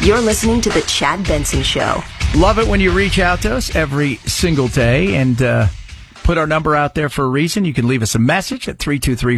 You're listening to The Chad Benson Show. Love it when you reach out to us every single day and put our number out there for a reason. You can leave us a message at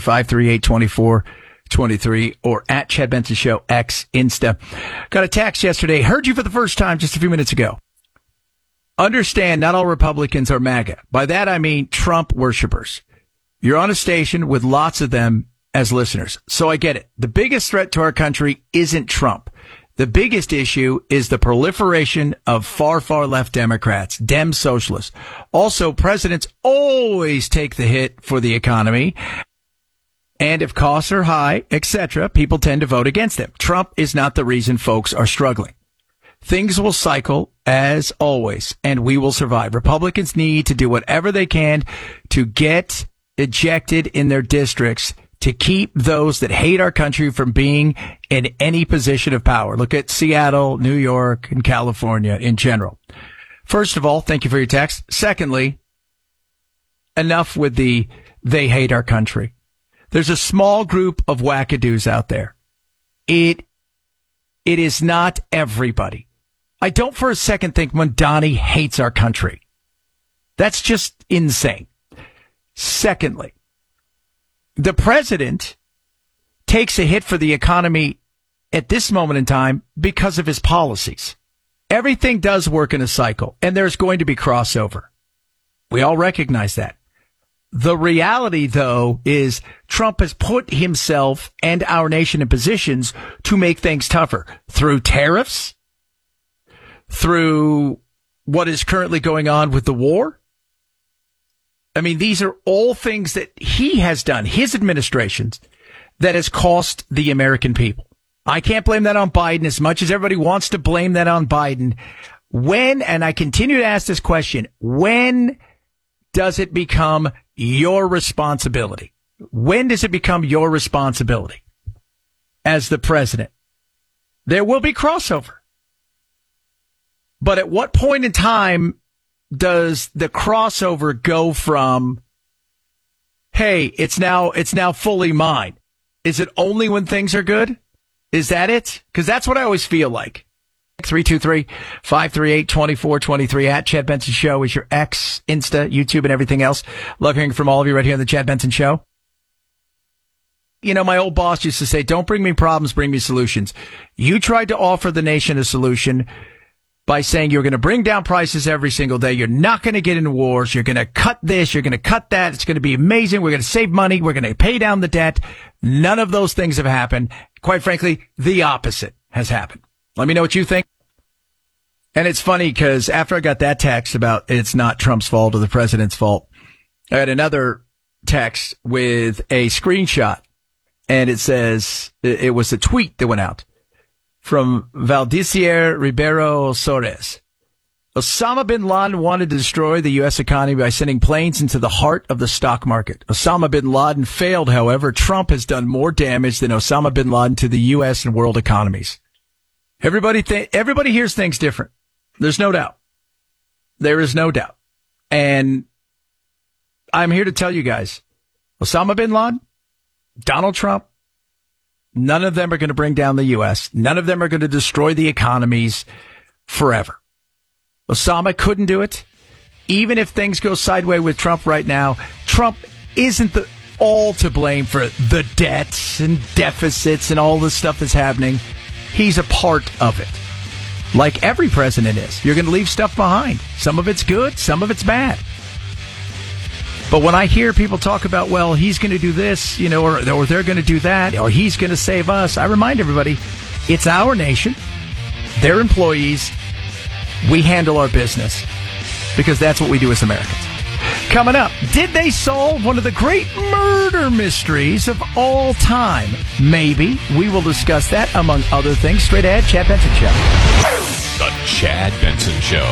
323-538-2423 or at Chad Benson Show X Insta. Got a text yesterday. Heard you for the first time just a few minutes ago. Understand, not all Republicans are MAGA. By that, I mean Trump worshipers. You're on a station with lots of them as listeners. So I get it. The biggest threat to our country isn't Trump. The biggest issue is the proliferation of far, far left Democrats, Dem socialists. Also, presidents always take the hit for the economy. And if costs are high, etc., people tend to vote against them. Trump is not the reason folks are struggling. Things will cycle as always, and we will survive. Republicans need to do whatever they can to get ejected in their districts to keep those that hate our country from being in any position of power. Look at Seattle, New York, and California in general. First of all, thank you for your text. Secondly, enough with the they hate our country. There's a small group of wackadoos out there. It is not everybody. I don't for a second think Mondani hates our country. That's just insane. Secondly, the president takes a hit for the economy at this moment in time because of his policies. Everything does work in a cycle, and there's going to be crossover. We all recognize that. The reality, though, is Trump has put himself and our nation in positions to make things tougher through tariffs, through what is currently going on with the war. I mean, these are all things that he has done, his administrations, that has cost the American people. I can't blame that on Biden as much as everybody wants to blame that on Biden. When, and I continue to ask this question, when does it become your responsibility? When does it become your responsibility as the president? There will be crossover. But at what point in time does the crossover go from, hey, it's now fully mine? Is it only when things are good? Is that it? Because that's what I always feel like. 323-538-2423 at Chad Benson Show is your X, Insta, YouTube, and everything else. Love hearing from all of you right here on the Chad Benson Show. You know, my old boss used to say, don't bring me problems, bring me solutions. You tried to offer the nation a solution by saying you're going to bring down prices every single day. You're not going to get into wars. You're going to cut this. You're going to cut that. It's going to be amazing. We're going to save money. We're going to pay down the debt. None of those things have happened. Quite frankly, the opposite has happened. Let me know what you think. And it's funny because after I got that text about it's not Trump's fault or the president's fault, I had another text with a screenshot, and it says it was a tweet that went out from Valdicier Ribeiro Soares. Osama bin Laden wanted to destroy the U.S. economy by sending planes into the heart of the stock market. Osama bin Laden failed, however. Trump has done more damage than Osama bin Laden to the U.S. and world economies. Everybody hears things different. There's no doubt. There is no doubt. And I'm here to tell you guys, Osama bin Laden, Donald Trump, none of them are going to bring down the U.S. None of them are going to destroy the economies forever. Osama couldn't do it. Even if things go sideways with Trump right now, Trump isn't all to blame for the debts and deficits and all the stuff that's happening. He's a part of it. Like every president is. You're going to leave stuff behind. Some of it's good, some of it's bad. But when I hear people talk about, well, he's going to do this, you know, or they're going to do that, or he's going to save us, I remind everybody, it's our nation. They're employees. We handle our business because that's what we do as Americans. Coming up, did they solve one of the great murder mysteries of all time? Maybe. We will discuss that, among other things. Straight ahead, Chad Benson Show. The Chad Benson Show.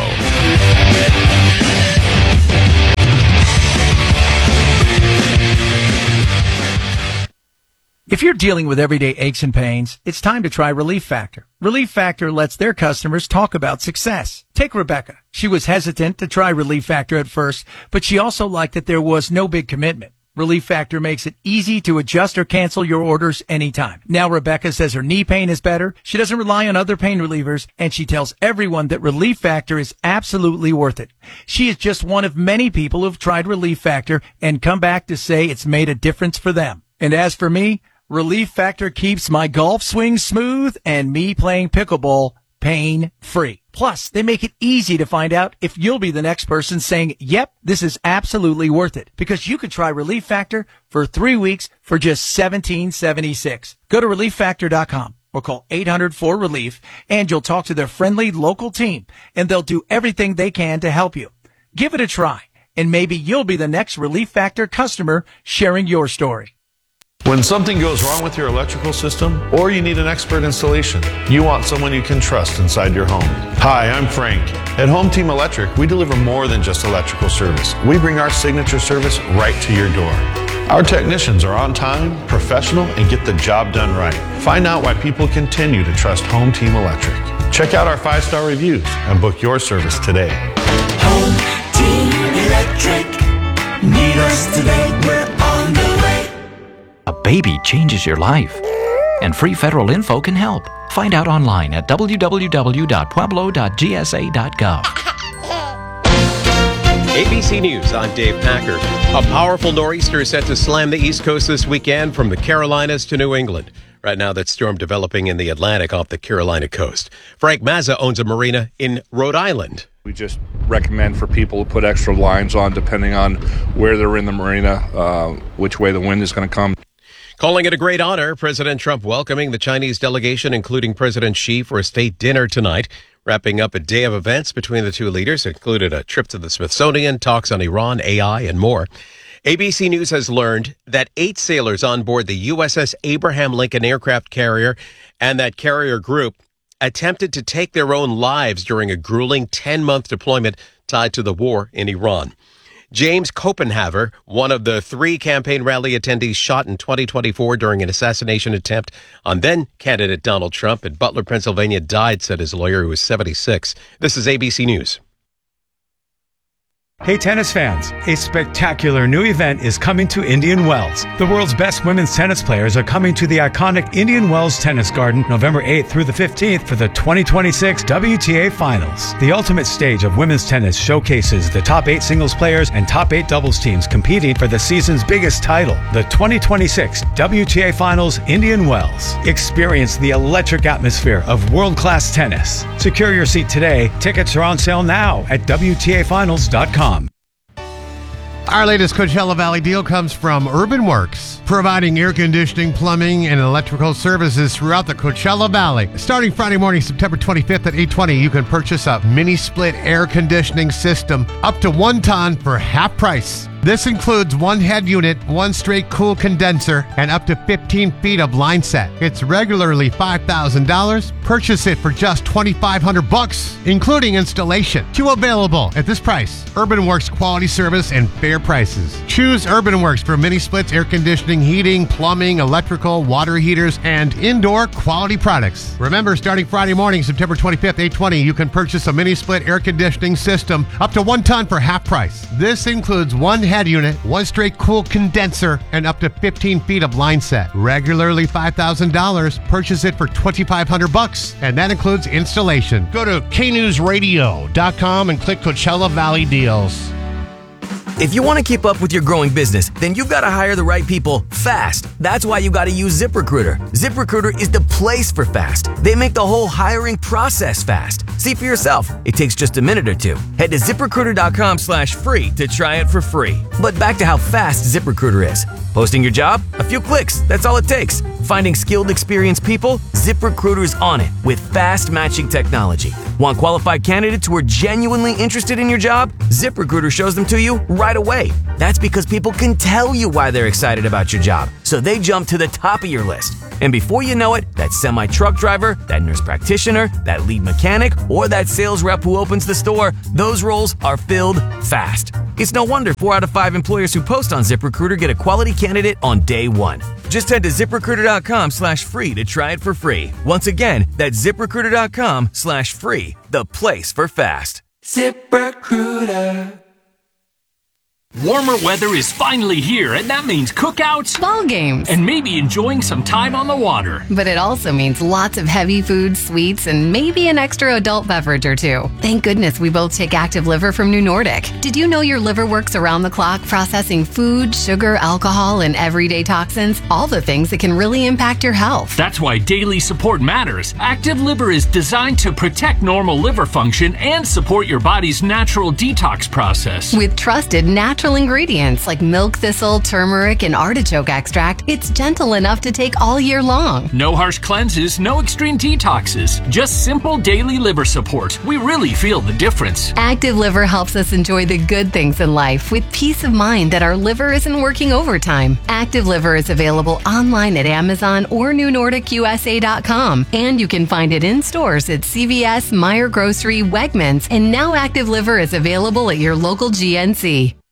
If you're dealing with everyday aches and pains, it's time to try Relief Factor. Relief Factor lets their customers talk about success. Take Rebecca. She was hesitant to try Relief Factor at first, but she also liked that there was no big commitment. Relief Factor makes it easy to adjust or cancel your orders anytime. Now Rebecca says her knee pain is better. She doesn't rely on other pain relievers, and she tells everyone that Relief Factor is absolutely worth it. She is just one of many people who've tried Relief Factor and come back to say it's made a difference for them. And as for me, Relief Factor keeps my golf swing smooth and me playing pickleball pain-free. Plus, they make it easy to find out if you'll be the next person saying, yep, this is absolutely worth it. Because you could try Relief Factor for 3 weeks for just $17.76. Go to ReliefFactor.com or call 800-4RELIEF and you'll talk to their friendly local team and they'll do everything they can to help you. Give it a try and maybe you'll be the next Relief Factor customer sharing your story. When something goes wrong with your electrical system or you need an expert installation, you want someone you can trust inside your home. Hi, I'm Frank. At Home Team Electric, we deliver more than just electrical service. We bring our signature service right to your door. Our technicians are on time, professional, and get the job done right. Find out why people continue to trust Home Team Electric. Check out our 5-star reviews and book your service today. Home Team Electric. Need us today, we're on the way. A baby changes your life, and free federal info can help. Find out online at www.pueblo.gsa.gov. ABC News, I'm Dave Packer. A powerful nor'easter is set to slam the East Coast this weekend from the Carolinas to New England. Right now, that storm developing in the Atlantic off the Carolina coast. Frank Mazza owns a marina in Rhode Island. We just recommend for people to put extra lines on depending on where they're in the marina, which way the wind is going to come. Calling it a great honor, President Trump welcoming the Chinese delegation, including President Xi, for a state dinner tonight. Wrapping up a day of events between the two leaders, included a trip to the Smithsonian, talks on Iran, AI, and more. ABC News has learned that 8 sailors on board the USS Abraham Lincoln aircraft carrier and that carrier group attempted to take their own lives during a grueling 10-month deployment tied to the war in Iran. James Copenhaver, one of the 3 campaign rally attendees shot in 2024 during an assassination attempt on then-candidate Donald Trump in Butler, Pennsylvania, died, said his lawyer, who was 76. This is ABC News. Hey tennis fans, a spectacular new event is coming to Indian Wells. The world's best women's tennis players are coming to the iconic Indian Wells Tennis Garden November 8th through the 15th for the 2026 WTA Finals. The ultimate stage of women's tennis showcases the top 8 singles players and top 8 doubles teams competing for the season's biggest title, the 2026 WTA Finals Indian Wells. Experience the electric atmosphere of world-class tennis. Secure your seat today. Tickets are on sale now at WTAfinals.com. Our latest Coachella Valley deal comes from Urban Works, providing air conditioning, plumbing, and electrical services throughout the Coachella Valley. Starting Friday morning, September 25th at 8:20, you can purchase a mini-split air conditioning system up to 1 ton for half price. This includes 1 head unit, 1 straight cool condenser, and up to 15 feet of line set. It's regularly $5,000. Purchase it for just $2,500, including installation. 2 available at this price. Urban Works quality service and fair prices. Choose Urban Works for mini splits, air conditioning, heating, plumbing, electrical, water heaters, and indoor quality products. Remember, starting Friday morning, September 25th, 8:20, you can purchase a mini split air conditioning system up to 1 ton for half price. This includes 1 head unit, 1 straight cool condenser, and up to 15 feet of line set. Regularly $5,000. Purchase it for $2,500, and that includes installation. Go to knewsradio.com and click Coachella Valley Deals. If you want to keep up with your growing business, then you've got to hire the right people fast. That's why you got to use ZipRecruiter. ZipRecruiter is the place for fast. They make the whole hiring process fast. See for yourself. It takes just a minute or 2. Head to ZipRecruiter.com/free to try it for free. But back to how fast ZipRecruiter is. Posting your job? A few clicks. That's all it takes. Finding skilled, experienced people? ZipRecruiter's on it with fast matching technology. Want qualified candidates who are genuinely interested in your job? ZipRecruiter shows them to you right away. That's because people can tell you why they're excited about your job, so they jump to the top of your list. And before you know it, that semi-truck driver, that nurse practitioner, that lead mechanic, or that sales rep who opens the store, those roles are filled fast. It's no wonder 4 out of 5 employers who post on ZipRecruiter get a quality candidate on day 1. Just head to ZipRecruiter.com/free to try it for free. Once again, that's ZipRecruiter.com/free, the place for fast. ZipRecruiter. Warmer weather is finally here, and that means cookouts, ball games, and maybe enjoying some time on the water. But it also means lots of heavy food, sweets, and maybe an extra adult beverage or two. Thank goodness we both take Active Liver from New Nordic. Did you know your liver works around the clock processing food, sugar, alcohol, and everyday toxins? All the things that can really impact your health. That's why daily support matters. Active Liver is designed to protect normal liver function and support your body's natural detox process. With trusted natural ingredients like milk thistle, turmeric, and artichoke extract, it's gentle enough to take all year long. No harsh cleanses, no extreme detoxes, just simple daily liver support. We really feel the difference. Active Liver helps us enjoy the good things in life with peace of mind that our liver isn't working overtime. Active Liver is available online at Amazon or NewNordicUSA.com, and you can find it in stores at CVS, Meijer Grocery, Wegmans, and now Active Liver is available at your local GNC.